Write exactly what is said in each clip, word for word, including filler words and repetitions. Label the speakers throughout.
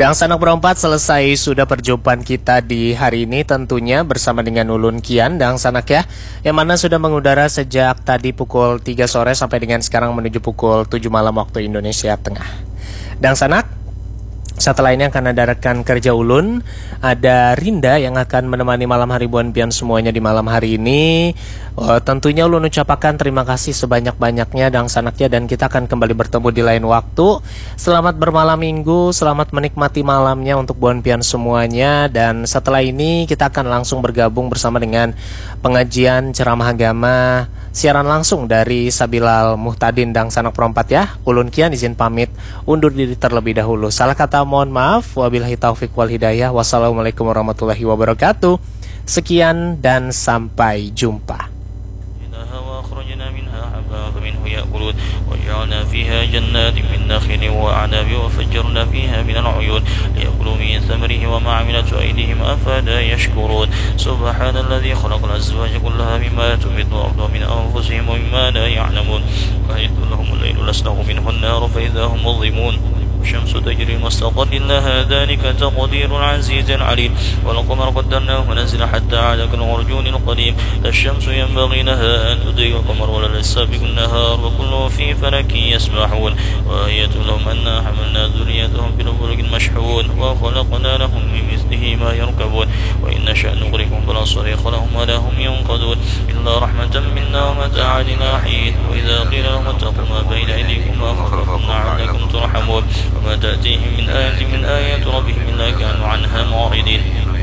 Speaker 1: Dan sanak berempat, selesai sudah perjumpaan kita di hari ini tentunya bersama dengan Ulun Kian dan sanak ya, yang mana sudah mengudara sejak tadi pukul tiga sore sampai dengan sekarang menuju pukul tujuh malam waktu Indonesia Tengah. Dan sanak, setelah ini akan ada rekan kerja Ulun, ada Rinda yang akan menemani malam hari buan pian semuanya di malam hari ini. Oh, tentunya Ulun ucapkan terima kasih sebanyak-banyaknya dan sanaknya, dan kita akan kembali bertemu di lain waktu. Selamat bermalam minggu, selamat menikmati malamnya untuk buan pian semuanya. Dan setelah ini kita akan langsung bergabung bersama dengan pengajian ceramah agama siaran langsung dari Sabilal Muhtadin dan sanak perempat ya. Ulun Kian izin pamit undur diri terlebih dahulu. Salah kata mohon maaf. Wabillahi taufik wal hidayah. Wassalamualaikum warahmatullahi wabarakatuh. Sekian dan sampai jumpa.
Speaker 2: فمنه يأكلون وجعلنا فيها جنات من نخيل وأعناب وفجرنا فيها من العيون ليأكلوا من ثمره وما عملت أيديهم أفلا يشكرون سبحان الذي خلق الأزواج كلها مما تنبت الأرض من أنفسهم ومما لا يعلمون وأعد لهم الليل لسلغ منه النار فإذا هم مظلمون الشمس تجري مستقر لها ذلك تقدير العزيز العليم والقمر قدرناه منازل حتى عاد كالعرجون القديم الشمس ينبغي لها أن تضيء القمر ولا يسابق النهار وكل في فلك يسبحون وآية لهم أنا حملنا ذريتهم في الفلك المشحون وخلقنا لهم من مثله ما يركبون وإن نشأ نغرقهم فلا صريخ لهم ولا هم ينقذون إلا رحمة منا ومتاعا إلى حين وإذا قيل لهم اتقوا ما بين أيديكم وخلفكم لعلكم ترحمون وما تأتيهم من آية من آيات ربهم إلا كانوا عنها معرضين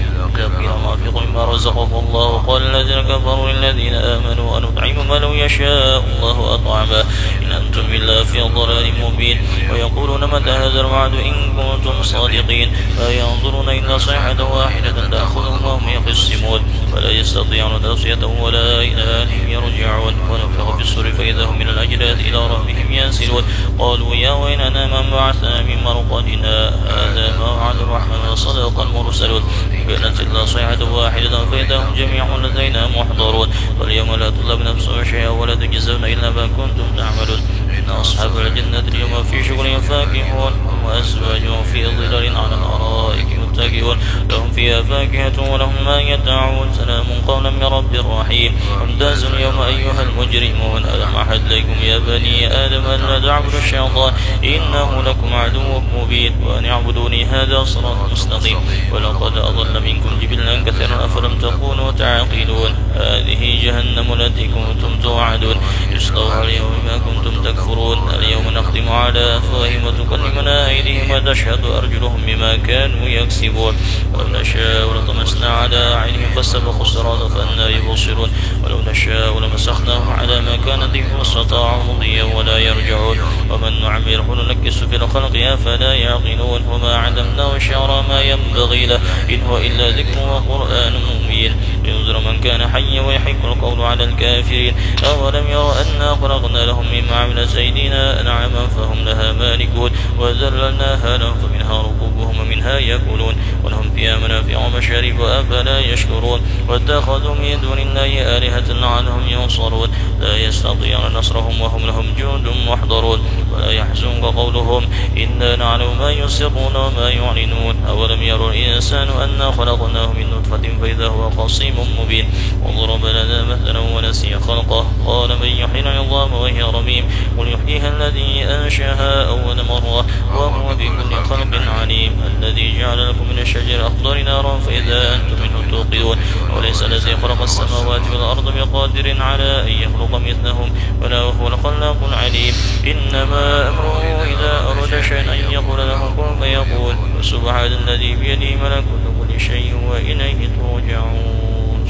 Speaker 2: قيل ما في مما رزقه الله وقال الذين كفروا للذين آمنوا أنطعم ما لو يشاء الله أطعمه إن أنتم إلا في ضلال مبين ويقولون متى هذا الوعد إن كنتم صادقين لا ينظرون إلا صيحة واحدة تأخذهم وهم يخصمون ولا يستطيعون توصية ولا إلى أهلهم يرجعون ونفخ في الصور فإذا هم من الأجداث إلى ربهم ينسلون قالوا يا ويلنا من بعثنا من مرقدنا هذا ما وعد الرحمن وصدق المرسلون كانت إلا صيحة واحدة فإذا هم جميع لدينا محضرون واليوم لا تظلم نفس شيئا ولا تجزون إلا ما كنتم تعملون إن أصحاب الجنة اليوم في شغل فاكهون وأزواجهم في ظلال على الأرائك متكئون لهم فيها فاكهة ولهم ما يدعون سلام قولا من رب رحيم امتازوا اليوم أيها المجرمون ألم أحد لكم يا بني آدم أن لا تعبدوا الشيطان إنه لكم عدو مبين وأن اعبدوني هذا صراط مستقيم ولقد أضل منكم جبلا كثيرا أفلم تكونوا تعقلون هذه جهنم التي كنتم توعدون يصلوها اليوم بما كنتم تكفرون اليوم نختم على أفواههم وتكلمنا أيديهم وتشهد أرجلهم بما كانوا يكسبون ولو نشاء لطمسنا على أعينهم فاستبقوا الصراط فأنا يبصرون ولو نشاء لمسخناهم على ما كان بهم واستطاعوا مضيا ولا يرجعون ومن نعمره ننكس في الخلق أفلا يعقلون وما علمناه شعر ما ينبغي له إن هو إلا ذكر وقرآن مبين لينذر من كان حيا ويحق القول على الكافرين أولم يروا أنا خلقنا لهم مما عملت أيدينا أنعاما فهم لها مالكون وذللناها لهم فمنها ركوبهم ومنها يأكلون ولهم فيها منافع ومشارب أفلا يشكرون واتخذوا من دون الله آلهة لعلهم ينصرون لا يستطيعون نصرهم وهم لهم جند محضرون ولا يحزنك قولهم إنا نعلم ما يسرون وما يعلنون أولم يروا الإنسان أنا خلقناه من نطفة فإذا هو خصيم مبين وضرب لنا مثلا ونسي خلقه قال من يحيي العظام وهي رميم قل يحييها الذي أنشاها أول مرة وهو بكل خلق عليم الذي جعل لكم من الشجر الأخضر نارا فإذا أنتم منه توقدون وليس الذي خلق السماوات والأرض بقادر على أن يخلق مثلهم ولا هو الخلاق العليم إنما أمره إذا أراد شيئا أن يقول له كن فيقول سبحان الذي بيده ملكوت كل شيء وإليه ترجعون.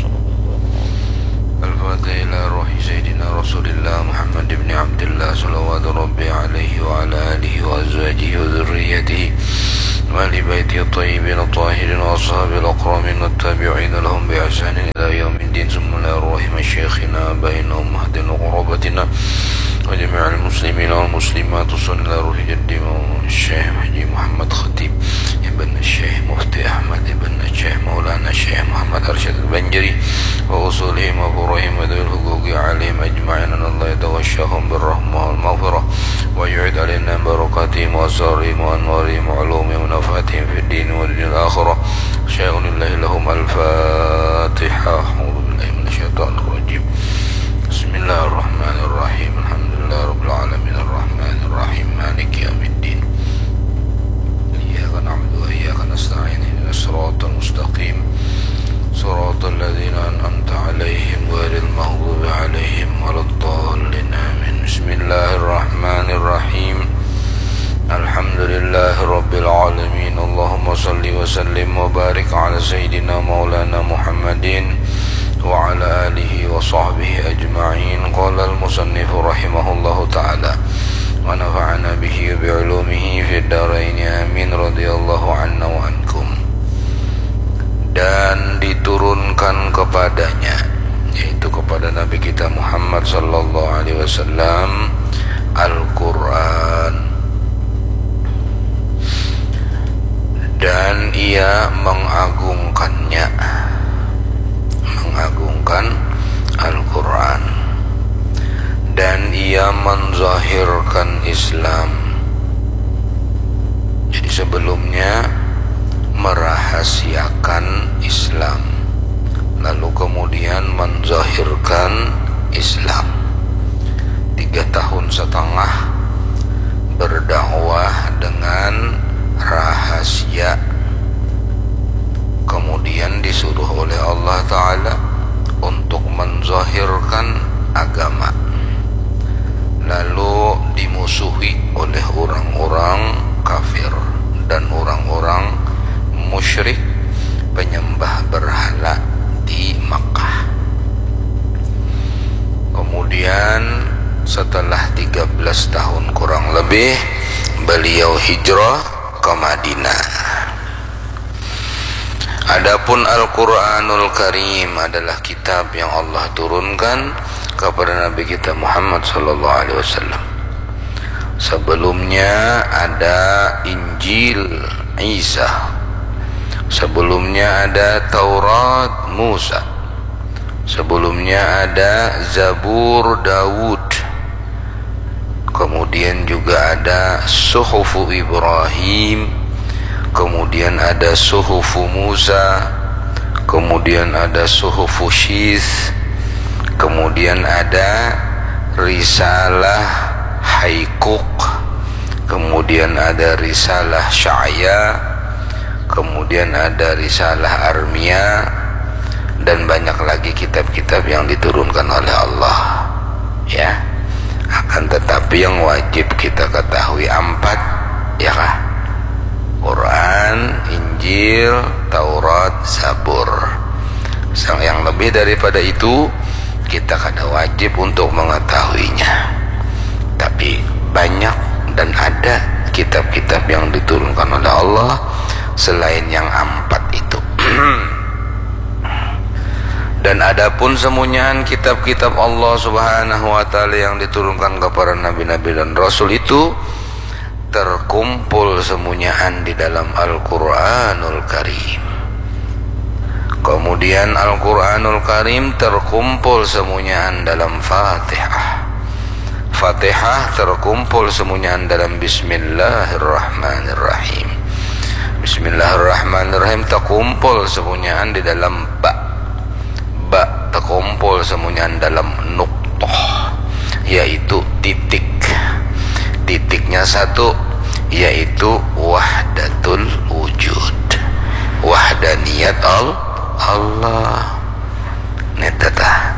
Speaker 3: الفاتحة إلى روح سيدنا رسول الله محمد بن عبد الله صلوات ربي عليه وعلى آله وأزواجه وذريته وآل بيته الطيبين الطاهرين وأصحابه الأكرمين والتابعين لهم بإحسان إلى يوم الدين ثم لا الرحم شيخنا بين أمهاتنا وقرابتنا وجميع المسلمين والمسلمات وصلى الله روح جدي الشيخ حجي محمد خطيب ابن الشيخ مفتي أحمد ابن الشيخ مولانا الشيخ محمد أرشد البنجري وأصولهم وفروعهم وذوي الحقوق عليهم أجمعين أن الله يتغشاهم بالرحمة والمغفرة ويعيد علينا بركاتهم وأسرارهم وأنوارهم وعلومهم ونفعتهم في الدين والدين الآخرة. شيء لله لهم. الفاتحة. أعوذ بالله من الشيطان الرجيم. بسم الله الرحمن الرحيم. الحمد لله رب العالمين الرحمن الرحيم مالك يوم الدين. إياك نعبد وإياك نستعين. اهدنا الصراط المستقيم صراط الذين أنعمت عليهم غير المغضوب عليهم ولا الضالين. آمين. بسم الله الرحمن الرحيم. الحمد لله رب العالمين. اللهم صل وسلم وبارك على سيدنا مولانا محمد وعلى آله وصحبه أجمعين. قال المصنف رحمه الله تعالى ونفعنا به بعلومه في الدارين آمين. رضي الله عنا وعنكم. Dan diturunkan kepadanya, yaitu kepada Nabi kita Muhammad sallallahu alaihi wasallam, Al-Quran, dan ia mengagungkannya, mengagungkan Al-Quran, dan ia menzahirkan Islam. Jadi sebelumnya merahasiakan Islam, lalu kemudian menzahirkan Islam. Tiga tahun setengah berdakwah dengan rahasia, kemudian disuruh oleh Allah Ta'ala untuk menzahirkan agama, lalu dimusuhi oleh orang-orang kafir dan orang-orang musyrik penyembah berhala di Makkah. Kemudian setelah tiga belas tahun kurang lebih, beliau hijrah ke Madinah. Adapun Al-Quranul Karim adalah kitab yang Allah turunkan kepada Nabi kita Muhammad sallallahu alaihi wasallam. Sebelumnya ada Injil Isa, sebelumnya ada Taurat Musa, sebelumnya ada Zabur Daud, kemudian juga ada Suhufu Ibrahim, kemudian ada Suhufu Musa, kemudian ada Suhufu Syith, kemudian ada Risalah Haikuk, kemudian ada Risalah Sya'ya, kemudian ada Risalah Armia, dan banyak lagi kitab-kitab yang diturunkan oleh Allah, ya. Akan tetapi yang wajib kita ketahui empat, ya kah? Quran, Injil, Taurat, Zabur. Yang lebih daripada itu kita kada wajib untuk mengetahuinya. Tapi banyak dan ada kitab-kitab yang diturunkan oleh Allah selain yang empat itu. Dan adapun semunyaan kitab-kitab Allah Subhanahu wa taala yang diturunkan kepada nabi-nabi dan rasul itu terkumpul semunyaan di dalam Al-Quranul Karim. Kemudian Al-Quranul Karim terkumpul semunyaan dalam Fatihah. Fatihah terkumpul semunyaan dalam Bismillahirrahmanirrahim. Bismillahirrahmanirrahim terkumpul semunyaan di dalam Ba. Ba terkumpul semunyaan dalam Nuqtah, yaitu titik. Titiknya satu, yaitu wahdatul wujud, wahdaniyat Allah. Netata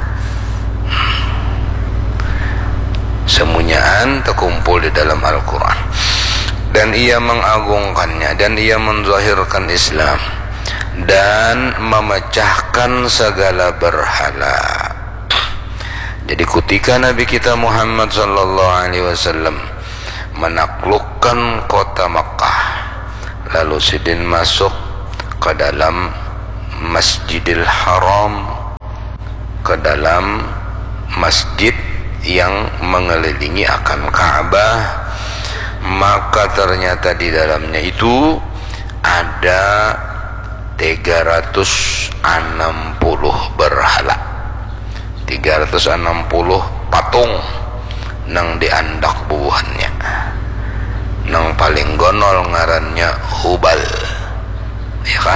Speaker 3: semunyaan terkumpul di dalam Al-Quran, dan ia mengagungkannya, dan ia menzahirkan Islam, dan memecahkan segala berhala. Jadi ketika Nabi kita Muhammad sallallahu alaihi wasallam menaklukkan kota Makkah, lalu sidin masuk ke dalam Masjidil Haram, ke dalam masjid yang mengelilingi akan Ka'bah, maka ternyata di dalamnya itu ada tiga ratus enam puluh berhala, tiga ratus enam puluh patung nang diandak bubuhannya. nang paling gonol ngarannya Hubal, ya kah?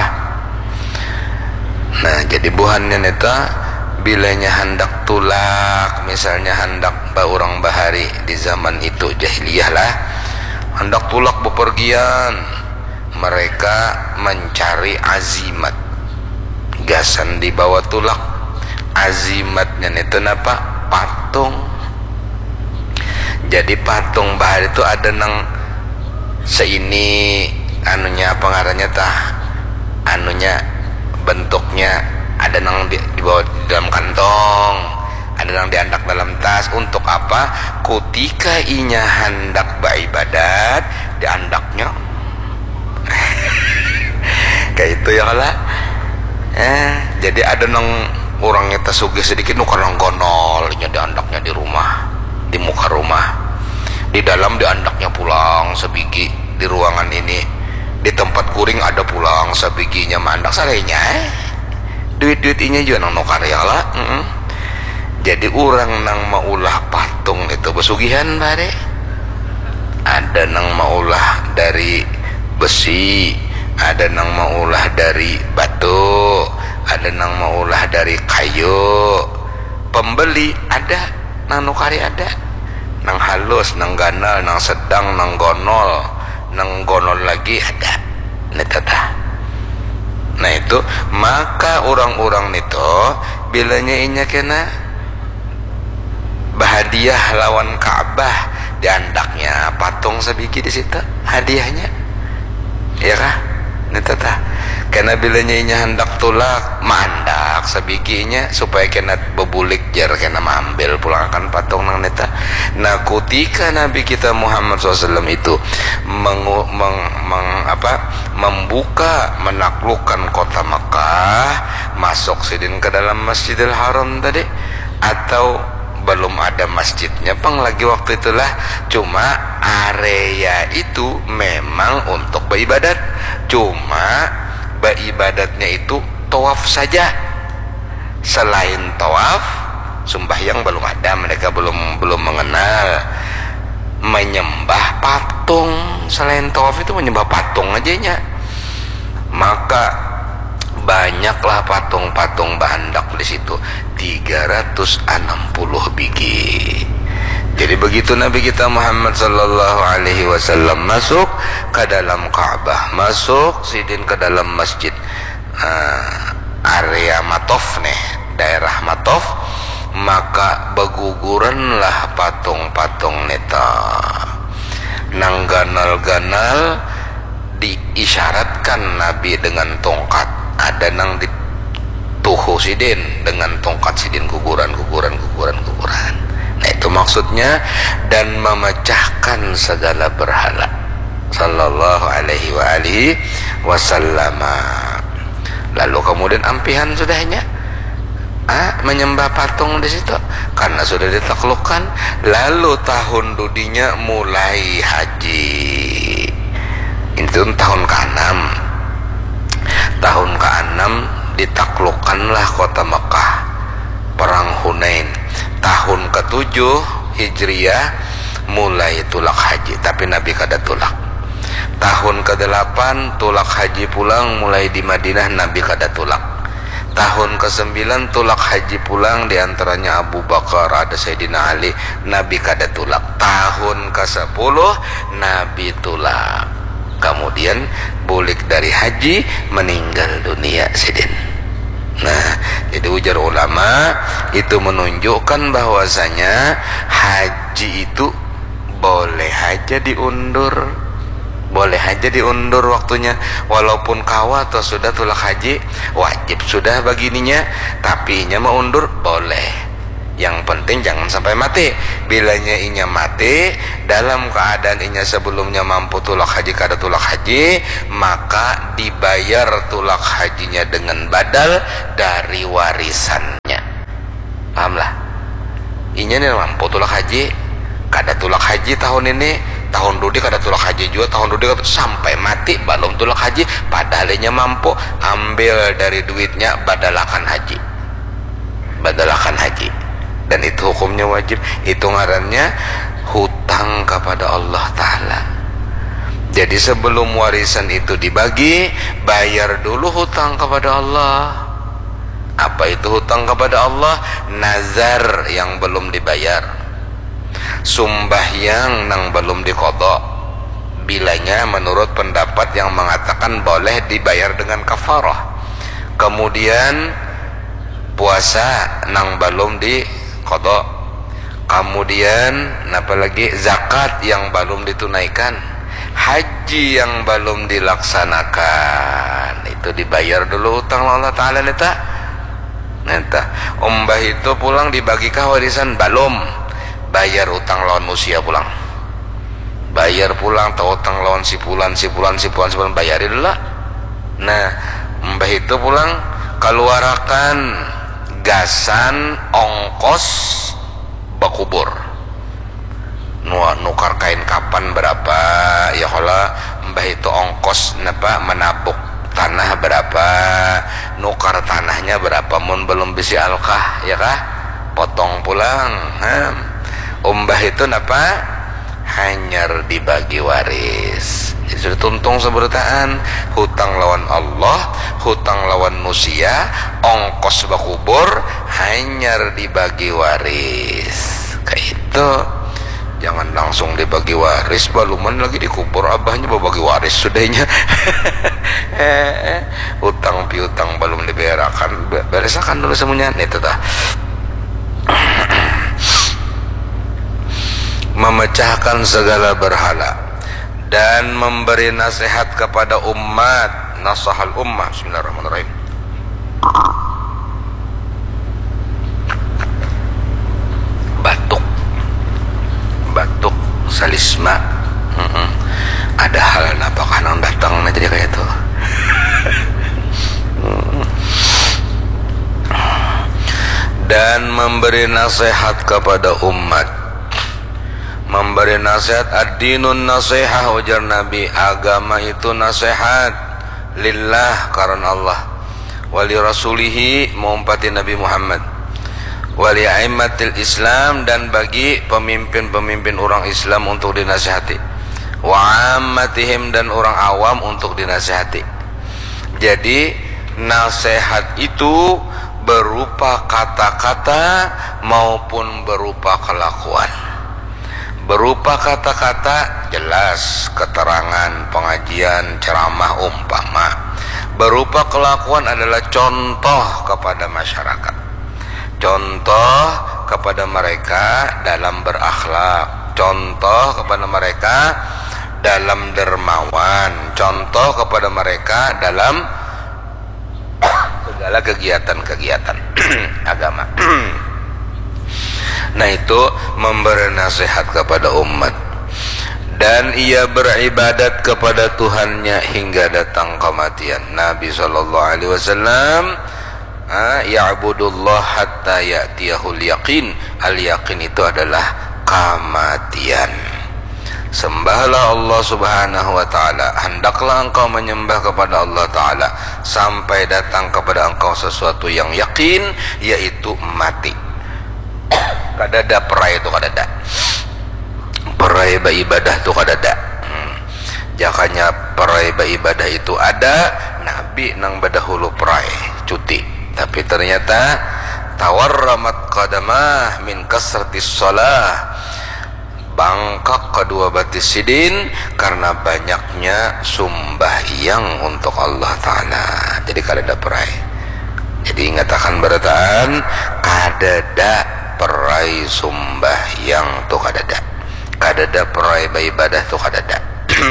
Speaker 3: Nah, jadi buhannya neta bilanya hendak tulak, misalnya hendak ba orang bahari di zaman itu jahiliyah lah, hendak tulak bepergian, mereka mencari azimat, gasan dibawa tulak. Azimatnya itu apa? Patung. Jadi patung bahari itu ada nang seini anunya apa ngarannya tah, anunya bentuknya ada nang di, dibawa di dalam kantong, ada nang diandak dalam tas. Untuk apa? Ketika inya hendak beribadat diandaknya kayak itu ya lah. Eh, jadi ada nang orangnya tersugih sedikit nuker nang gonol nya diandaknya di rumah, di muka rumah, di dalam diandaknya pulang sebiji di ruangan ini, di tempat kuring ada pulang sebijinya mandak sarenya eh. duit-duit ini juga nang nukar ya lah. mm -mm. Jadi orang nang maulah patung itu besugihan bare, ada nang maulah dari besi, ada nang maulah dari batu, ada nang maulah dari kayu. Pembeli ada, nang nukari ada, nang halus, nang ganal, nang sedang, nang gonol, nang gonol lagi ada. Netata. Nah itu, maka orang-orang itu bilanya inya kena bahadiah lawan Ka'bah, diandaknya patung sebiji di situ hadiahnya, ya kah? Netata. Karena bilanya inya hendak tulak mandak sebiginya supaya kena bebulik jar kena mengambil pulangkan patung nang neta. Nah ketika Nabi kita Muhammad shallallahu alaihi wasallam itu mengu, meng, meng, apa, membuka menaklukkan kota Makkah, masuk sidin ke dalam Masjidil Haram tadi, atau belum ada masjidnya pang lagi waktu itulah, cuma area itu memang untuk beribadat, cuma beribadatnya itu tawaf saja. Selain tawaf, sembahyang belum ada, mereka belum belum mengenal. Menyembah patung, selain tawaf itu menyembah patung aja nya. Maka banyaklah patung-patung bahandak di situ, tiga ratus enam puluh biji. Jadi begitu Nabi kita Muhammad sallallahu alaihi wasallam masuk ke dalam Ka'bah, masuk sidin ke dalam masjid uh, area Matof nih, daerah Matof, maka beguguranlah patung-patung neta. Nang ganal-ganal diisyaratkan Nabi dengan tongkat, ada nang dituhu sidin dengan tongkat sidin, guguran guguran guguran guguran. Nah itu maksudnya, dan memecahkan segala berhala sallallahu alaihi wa alihi wasallam. Lalu kemudian ampihan sudahnya ah, menyembah patung di situ karena sudah ditaklukkan. Lalu tahun dudinya mulai haji, itu tahun keenam. Tahun keenam ditaklukkanlah kota Mekah, perang Hunain. Tahun ketujuh Hijriyah mulai tulak haji, tapi Nabi kada tulak. Tahun kedelapan tulak haji pulang, mulai di Madinah Nabi kada tulak. Tahun kesembilan tulak haji pulang, diantaranya Abu Bakar, ada Sayyidina Ali, Nabi kada tulak. Tahun kesepuluh Nabi tulak. Kemudian bulik dari haji, meninggal dunia sidin. Nah, jadi ujar ulama itu menunjukkan bahwasanya haji itu boleh aja diundur, boleh aja diundur waktunya, walaupun kawa atau sudah tulak haji, wajib sudah begininya, tapi inya mau undur boleh. Yang penting jangan sampai mati. Bilanya inya mati dalam keadaan inya sebelumnya mampu tulak haji kada tulak haji, maka dibayar tulak hajinya dengan badal dari warisannya. Pahamlah? Inya nih mampu tulak haji, kada tulak haji tahun ini, tahun dudi kada tulak haji juga, tahun dudi kada, sampai mati belum tulak haji, padahal inya mampu, ambil dari duitnya badalakan haji, badalakan haji. Dan itu hukumnya wajib. Itu ngarannya hutang kepada Allah Ta'ala. Jadi sebelum warisan itu dibagi, bayar dulu hutang kepada Allah. Apa itu hutang kepada Allah? Nazar yang belum dibayar, sumbahyang yang belum diqadha. Bilanya menurut pendapat yang mengatakan boleh dibayar dengan kafarah. Kemudian puasa nang belum diqadha. Kemudian apalagi zakat yang belum ditunaikan, haji yang belum dilaksanakan, itu dibayar dulu hutang Allah Ta'ala. Neta neta umbah itu pulang dibagi kah warisan? Belum. Bayar utang lawan usia pulang, bayar pulang tahu utang lawan si pulan si pulan si pulan si pulan, bayarin dulu lah. Nah umbah itu pulang keluarkan gasan ongkos bakubur, nukar kain kapan berapa ya, kalau mbah itu ongkos napa menabuk tanah berapa, nukar tanahnya berapa, mun belum bisi alkah ya kah, potong pulang. Nah, umbah itu napa hanyar dibagi waris. Sudah tuntung sebertaan, hutang lawan Allah, hutang lawan manusia, ongkos bakubur, hanyar dibagi waris. Kayak itu. Jangan langsung dibagi waris, baluman lagi dikubur abahnya mau bagi waris sudahnya. Hutang piutang belum dibayarkan, beresakan dulu semuanya. Itu dah. Memecahkan segala berhala dan memberi nasihat kepada umat. Nasahal ummah. Bismillahirrahmanirrahim. Batuk batuk salisma. Mm-mm. Ada hal apakah nang datang nah jadi kayak itu. Dan memberi nasihat kepada umat. Memberi nasihat, ad-dinun nasihah, ujar Nabi, agama itu nasihat lillah karena Allah, wali rasulihi mengumpati Nabi Muhammad, wali a'immatil Islam dan bagi pemimpin-pemimpin orang Islam untuk dinasihati, wa ammatihim dan orang awam untuk dinasihati. Jadi nasihat itu berupa kata-kata maupun berupa kelakuan. Berupa kata-kata jelas, keterangan, pengajian, ceramah, umpama. Berupa kelakuan adalah contoh kepada masyarakat, contoh kepada mereka dalam berakhlak, contoh kepada mereka dalam dermawan, contoh kepada mereka dalam segala kegiatan-kegiatan agama. Nah itu memberi nasihat kepada umat. Dan ia beribadat kepada Tuhannya hingga datang kematian. Nabi shallallahu alaihi wasallam ya'budullah hatta ya'tiyahul yaqin. Al-yaqin itu adalah kematian. Sembahlah Allah subhanahu wa ta'ala, hendaklah engkau menyembah kepada Allah ta'ala sampai datang kepada engkau sesuatu yang yakin, yaitu mati. Kadada perai itu kadada, perai beribadah itu kadada. hmm. Jakanya perai beribadah itu ada, Nabi nang badahulu perai cuti, tapi ternyata tawarramat qadamah min kasratis shalah, bangkak kedua batis sidin karena banyaknya sembahyang untuk Allah Ta'ala. Jadi kadada perai. Jadi ingatakan berataan kadada perai sembahyang tu kadada, kadada perai beribadah tu kadada.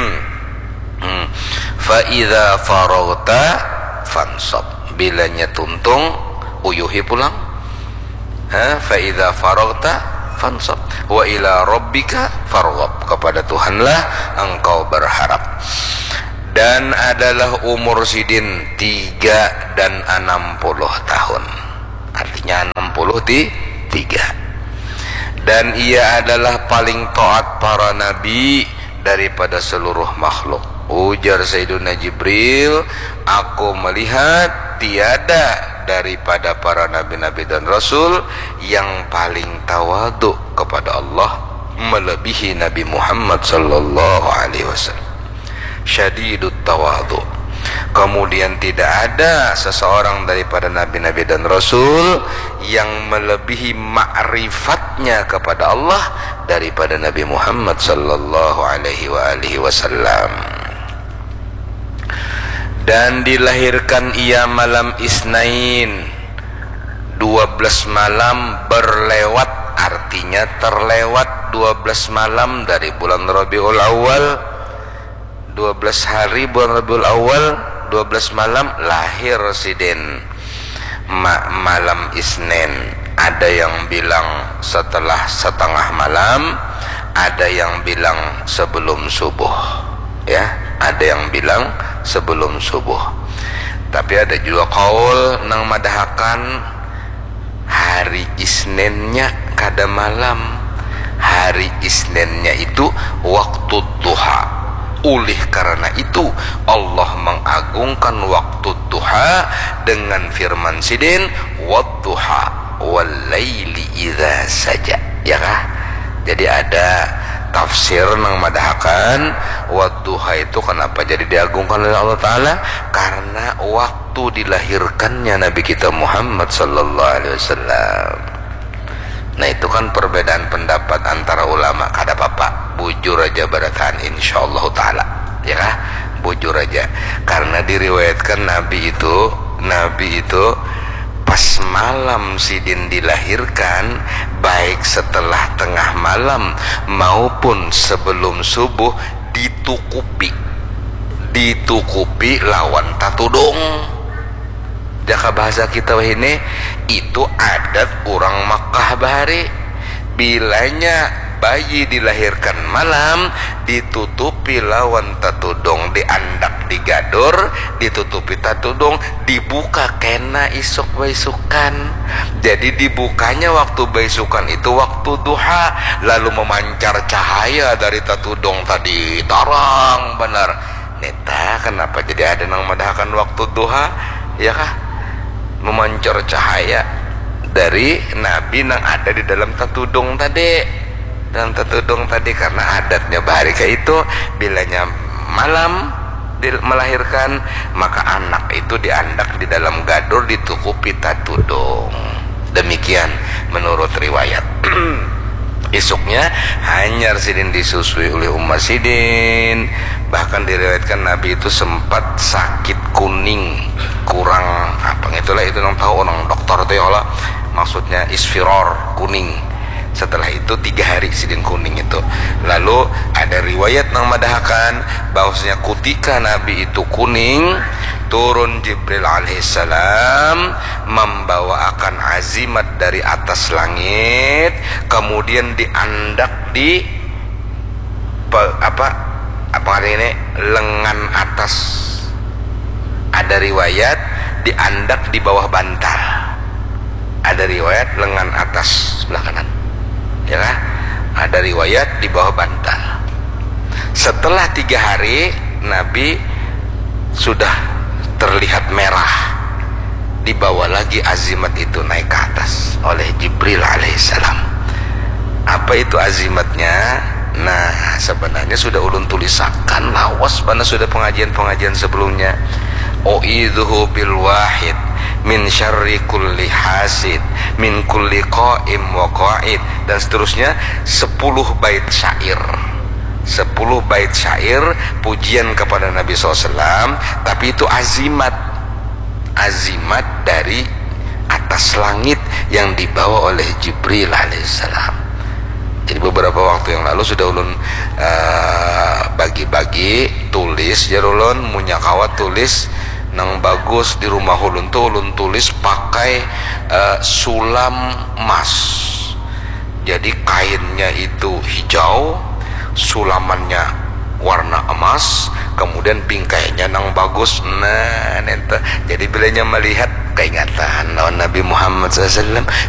Speaker 3: Fa idza faragta fansab, bilanya tuntung uyuhi pulang. Ha, fa idza faragta fansab wa ila rabbika farghab, kepada Tuhanlah engkau berharap. Dan adalah umur sidin tiga dan enam puluh tahun, artinya enam puluh di tiga. Dan ia adalah paling taat para nabi daripada seluruh makhluk. Ujar Sayyiduna Jibril, aku melihat tiada daripada para nabi-nabi dan rasul yang paling tawaduk kepada Allah melebihi Nabi Muhammad sallallahu alaihi wasallam. syadidut tawadhu. Kemudian tidak ada seseorang daripada nabi-nabi dan rasul yang melebihi ma'rifatnya kepada Allah daripada Nabi Muhammad sallallahu alaihi wa alihi wasallam. Dan dilahirkan ia malam Isnain, dua belas malam berlewat, artinya terlewat dua belas malam dari bulan Rabiul Awal, dua belas hari bulan Rabiul Awal, dua belas malam lahir sidin Ma malam Isnin. Ada yang bilang setelah setengah malam, ada yang bilang sebelum subuh, ya, ada yang bilang sebelum subuh. Tapi ada juga kaul nang madahakan hari Isninnya kada malam. Hari Isninnya itu waktu duha. Oleh karena itu Allah mengagungkan waktu duha dengan firman sidin wadduha walaili idza saja, ya kah? Jadi ada tafsir nang madahakan wadduha itu kenapa jadi diagungkan oleh Allah Ta'ala, karena waktu dilahirkannya Nabi kita Muhammad sallallahu alaihi wasallam. Nah itu kan perbedaan pendapat antara ulama. Kada apa-apa, bujur aja baratan insyaallah Ta'ala, ya kah? Bujur aja, karena diriwayatkan Nabi itu Nabi itu pas malam sidin dilahirkan, baik setelah tengah malam maupun sebelum subuh, ditukupi ditukupi lawan tatudung. Jaka bahasa kita ini itu adat orang Makkah bahari. Bilanya bayi dilahirkan malam, ditutupi lawan tatudung, diandak digador, ditutupi tatudung, dibuka kena isuk baisukan. Jadi dibukanya waktu baisukan itu waktu duha, lalu memancar cahaya dari tatudung tadi, tarang benar. Neta kenapa jadi ada nang madahakan waktu duha, ya kah? Memancar cahaya dari Nabi nang ada di dalam tatudung tadi, dalam tatudung tadi, karena adatnya bahari kayak itu bilanya malam melahirkan, maka anak itu diandak di dalam gadur, ditukupi tatudung. Demikian menurut riwayat. Isuknya hanyar sidin disusui oleh umat sidin. Bahkan diriwayatkan Nabi itu sempat sakit kuning, kurang apa itulah itu nang tahu orang dokter itu ya Allah, maksudnya isfiror, kuning. Setelah itu tiga hari sidin kuning itu. Lalu ada riwayat nang madahakan bahwasanya ketika Nabi itu kuning, turun Jibril alaihissalam membawa akan azimat dari atas langit, kemudian diandak di apa apa ini lengan atas. Ada riwayat diandak di bawah bantal, ada riwayat lengan atas sebelah kanan, ya kan? Ada riwayat di bawah bantal. Setelah tiga hari Nabi sudah terlihat merah, dibawa lagi azimat itu naik ke atas oleh Jibril alaihissalam. Apa itu azimatnya? Nah sebenarnya sudah ulun tulisakan lawas pada sudah pengajian-pengajian sebelumnya. U'idzuhu bil wahid min syarri kulli hasid min kulli qa'im wa qa'id, dan seterusnya. Sepuluh bait syair, sepuluh bait syair pujian kepada Nabi shallallahu alaihi wasallam, tapi itu azimat, azimat dari atas langit yang dibawa oleh Jibril alaihissalam. Jadi beberapa waktu yang lalu sudah ulun bagi-bagi uh, tulis ya ulun munyakawat tulis nang bagus di rumah ulun tuh ulun tulis pakai uh, sulam emas. Jadi kainnya itu hijau, sulamannya warna emas, kemudian bingkainya nang bagus. Nah nente jadi bilanya melihat keingatan lawan Nabi Muhammad shallallahu alaihi wasallam,